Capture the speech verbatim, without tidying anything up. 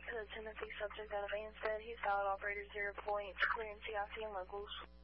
to Timothy, subject out of Anstead. He's valid operator zero point, clearance C I C and locals.